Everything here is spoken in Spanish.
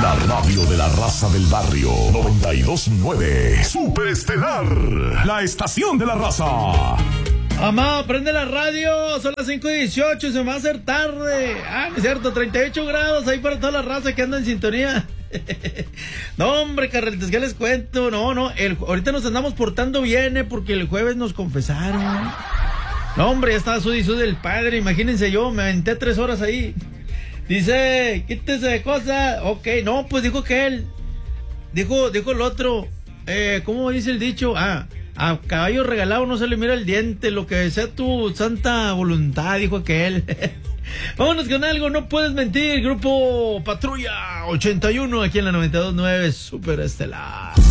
La radio de la raza del barrio. 92.9. Super Estelar. La estación de la raza. Mamá, prende la radio, son las 5:18, se me va a hacer tarde. No es cierto, 38 grados ahí para toda la raza que anda en sintonía. No, hombre, carreritas, ¿qué les cuento? No, ahorita nos andamos portando bien, porque el jueves nos confesaron. No, hombre, ya estaba sudi del padre, imagínense, yo me aventé 3 horas ahí. Dice, quítese de cosas. Ok, no, pues dijo que él. Dijo el otro. ¿Cómo dice el dicho? A caballo regalado no se le mira el diente. Lo que sea tu santa voluntad, dijo aquel. Vámonos con algo, no puedes mentir. Grupo Patrulla 81 aquí en la 92.9 Super Estelar.